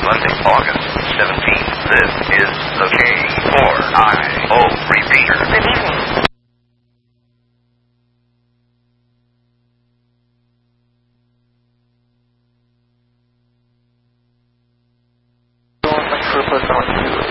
Monday, August 17th. This is the K4IO repeater. Good evening. Going for